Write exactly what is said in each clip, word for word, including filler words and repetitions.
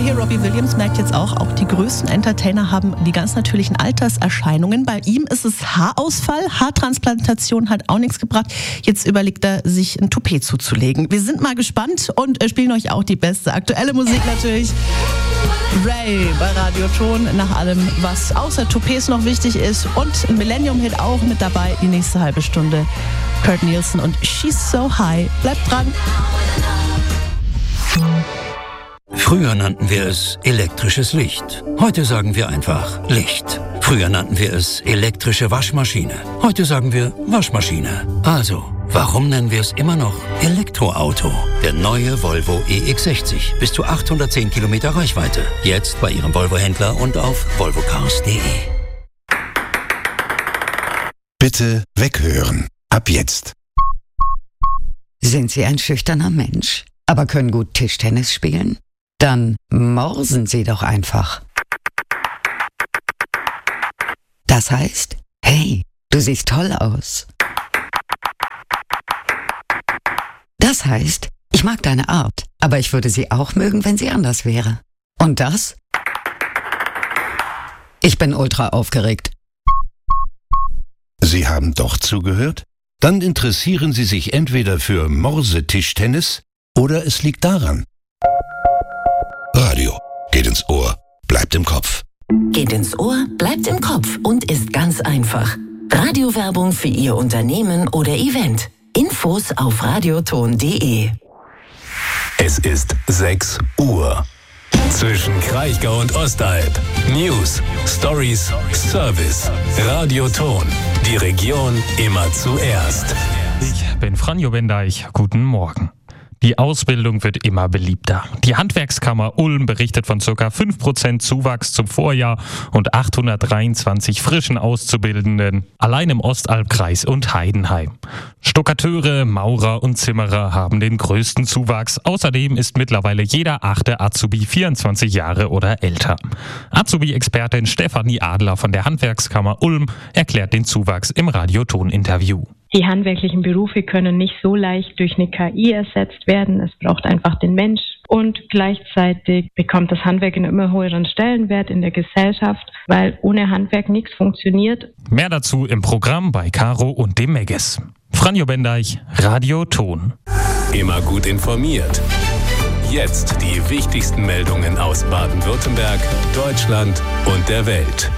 hier, Robbie Williams, merkt jetzt auch, auch die größten Entertainer haben die ganz natürlichen Alterserscheinungen. Bei ihm ist es Haarausfall. Haartransplantation hat auch nichts gebracht. Jetzt überlegt er, sich ein Toupet zuzulegen. Wir sind mal gespannt und spielen euch auch die beste aktuelle Musik natürlich. Ray bei Radio Ton, nach allem, was außer Toupets noch wichtig ist. Und ein Millennium-Hit auch mit dabei, die nächste halbe Stunde. Kurt Nielsen und She's So High. Bleibt dran. Früher nannten wir es elektrisches Licht. Heute sagen wir einfach Licht. Früher nannten wir es elektrische Waschmaschine. Heute sagen wir Waschmaschine. Also, warum nennen wir es immer noch Elektroauto? Der neue Volvo E X sechzig. Bis zu achthundertzehn Kilometer Reichweite. Jetzt bei Ihrem Volvo-Händler und auf volvo cars punkt de. Bitte weghören. Ab jetzt. Sind Sie ein schüchterner Mensch, aber können gut Tischtennis spielen? Dann morsen Sie doch einfach. Das heißt, hey, du siehst toll aus. Das heißt, ich mag deine Art, aber ich würde sie auch mögen, wenn sie anders wäre. Und das? Ich bin ultra aufgeregt. Sie haben doch zugehört? Dann interessieren Sie sich entweder für Morse-Tischtennis oder es liegt daran. Radio geht ins Ohr, bleibt im Kopf. Geht ins Ohr, bleibt im Kopf und ist ganz einfach. Radiowerbung für Ihr Unternehmen oder Event. Infos auf radioton punkt de. Es ist sechs Uhr. Zwischen Kraichgau und Ostalb. News, Stories, Service. Radioton. Die Region immer zuerst. Ich bin Franjo Bendeich. Guten Morgen. Die Ausbildung wird immer beliebter. Die Handwerkskammer Ulm berichtet von ca. fünf Prozent Zuwachs zum Vorjahr und achthundertdreiundzwanzig frischen Auszubildenden, allein im Ostalbkreis und Heidenheim. Stuckateure, Maurer und Zimmerer haben den größten Zuwachs. Außerdem ist mittlerweile jeder achte Azubi vierundzwanzig Jahre oder älter. Azubi-Expertin Stefanie Adler von der Handwerkskammer Ulm erklärt den Zuwachs im Radioton-Interview. Die handwerklichen Berufe können nicht so leicht durch eine K I ersetzt werden. Es braucht einfach den Mensch. Und gleichzeitig bekommt das Handwerk einen immer höheren Stellenwert in der Gesellschaft, weil ohne Handwerk nichts funktioniert. Mehr dazu im Programm bei Caro und dem Megges. Franjo Bendeich, Radio Ton. Immer gut informiert. Jetzt die wichtigsten Meldungen aus Baden-Württemberg, Deutschland und der Welt.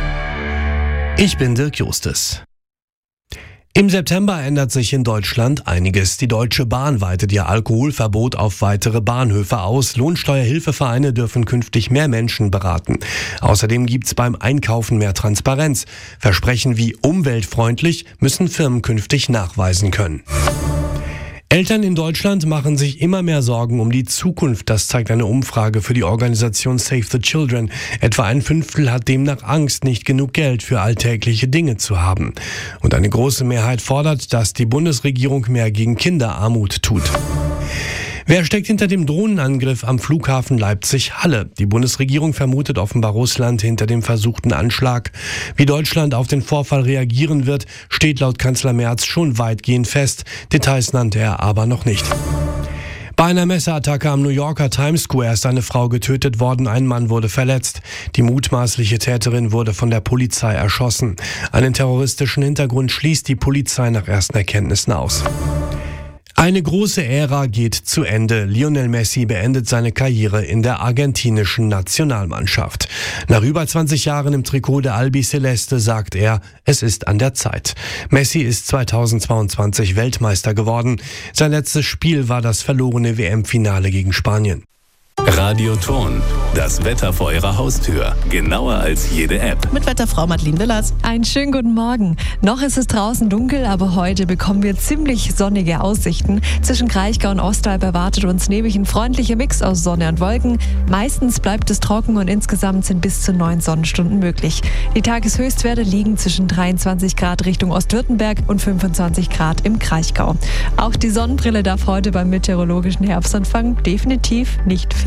Ich bin Dirk Justes. Im September ändert sich in Deutschland einiges. Die Deutsche Bahn weitet ihr Alkoholverbot auf weitere Bahnhöfe aus. Lohnsteuerhilfevereine dürfen künftig mehr Menschen beraten. Außerdem gibt's beim Einkaufen mehr Transparenz. Versprechen wie umweltfreundlich müssen Firmen künftig nachweisen können. Eltern in Deutschland machen sich immer mehr Sorgen um die Zukunft. Das zeigt eine Umfrage für die Organisation Save the Children. Etwa ein Fünftel hat demnach Angst, nicht genug Geld für alltägliche Dinge zu haben. Und eine große Mehrheit fordert, dass die Bundesregierung mehr gegen Kinderarmut tut. Wer steckt hinter dem Drohnenangriff am Flughafen Leipzig-Halle? Die Bundesregierung vermutet offenbar Russland hinter dem versuchten Anschlag. Wie Deutschland auf den Vorfall reagieren wird, steht laut Kanzler Merz schon weitgehend fest. Details nannte er aber noch nicht. Bei einer Messerattacke am New Yorker Times Square ist eine Frau getötet worden, ein Mann wurde verletzt. Die mutmaßliche Täterin wurde von der Polizei erschossen. Einen terroristischen Hintergrund schließt die Polizei nach ersten Erkenntnissen aus. Eine große Ära geht zu Ende. Lionel Messi beendet seine Karriere in der argentinischen Nationalmannschaft. Nach über zwanzig Jahren im Trikot der Albiceleste sagt er, es ist an der Zeit. Messi ist zweitausendzweiundzwanzig Weltmeister geworden. Sein letztes Spiel war das verlorene W M-Finale gegen Spanien. Radioton, das Wetter vor Ihrer Haustür. Genauer als jede App. Mit Wetterfrau Madeleine Willers. Einen schönen guten Morgen. Noch ist es draußen dunkel, aber heute bekommen wir ziemlich sonnige Aussichten. Zwischen Kraichgau und Ostalb erwartet uns nämlich ein freundlicher Mix aus Sonne und Wolken. Meistens bleibt es trocken und insgesamt sind bis zu neun Sonnenstunden möglich. Die Tageshöchstwerte liegen zwischen dreiundzwanzig Grad Richtung Ostwürttemberg und fünfundzwanzig Grad im Kraichgau. Auch die Sonnenbrille darf heute beim meteorologischen Herbstanfang definitiv nicht fehlen.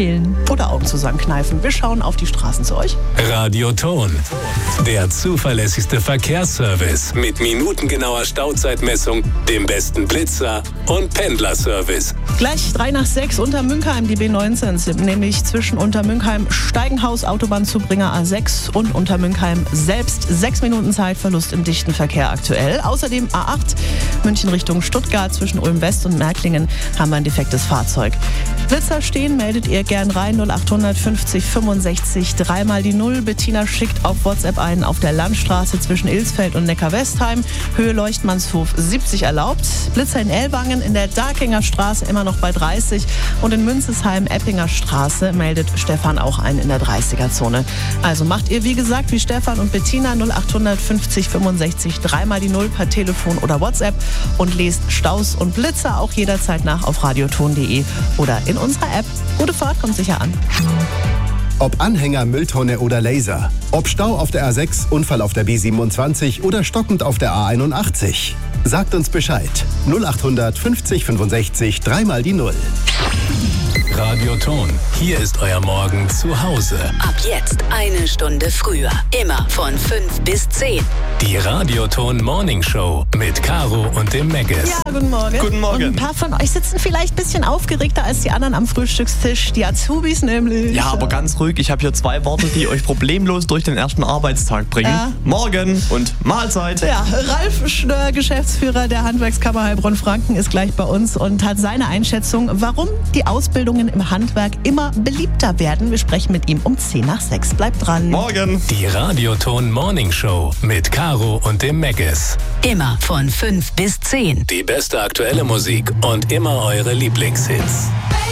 fehlen. Oder Augen zusammenkneifen. Wir schauen auf die Straßen zu euch. Radioton, der zuverlässigste Verkehrsservice mit minutengenauer Stauzeitmessung, dem besten Blitzer und Pendlerservice. Gleich drei nach sechs Untermünkheim, die B neunzehn, nämlich zwischen Untermünkheim, Steigenhaus, Autobahnzubringer A sechs und Untermünkheim selbst. Sechs Minuten Zeitverlust im dichten Verkehr aktuell. Außerdem A acht, München Richtung Stuttgart, zwischen Ulm West und Märklingen haben wir ein defektes Fahrzeug. Blitzer stehen, meldet ihr gern rein, null acht fünfzig fünfundsechzig, dreimal die Null. Bettina schickt auf WhatsApp ein, auf der Landstraße zwischen Ilsfeld und Neckar-Westheim, Höhe Leuchtmannshof siebzig erlaubt. Blitzer in Ellwangen in der Darkinger Straße immer noch bei dreißig und in Münzesheim Eppinger Straße meldet Stefan auch ein in der dreißiger-Zone. Also macht ihr wie gesagt wie Stefan und Bettina null acht fünfzig fünfundsechzig, dreimal die Null per Telefon oder WhatsApp und lest Staus und Blitzer auch jederzeit nach auf radioton punkt de oder in unserer App. Gute Fahrt, kommt sicher an. Ob Anhänger, Mülltonne oder Laser. Ob Stau auf der A sechs, Unfall auf der B siebenundzwanzig oder stockend auf der A einundachtzig. Sagt uns Bescheid. null acht fünfzig fünfundsechzig, dreimal die Null. Radioton, hier ist euer Morgen zu Hause. Ab jetzt eine Stunde früher. Immer von fünf bis zehn. Die Radioton Morning Show mit Caro und dem Megas. Ja, guten Morgen. Guten Morgen. Und ein paar von euch sitzen vielleicht ein bisschen aufgeregter als die anderen am Frühstückstisch. Die Azubis nämlich. Ja, aber ganz ruhig. Ich habe hier zwei Worte, die euch problemlos durch den ersten Arbeitstag bringen. Ja. Morgen und Mahlzeit. Ja, Ralf Schnörr, Geschäftsführer der Handwerkskammer Heilbronn-Franken, ist gleich bei uns und hat seine Einschätzung, warum die Ausbildungen im Handwerk immer beliebter werden. Wir sprechen mit ihm um zehn nach sechs. Bleibt dran. Morgen. Die Radioton Morning Show mit Caro und dem Megas. Immer von fünf bis zehn. Die beste aktuelle Musik und immer eure Lieblingshits.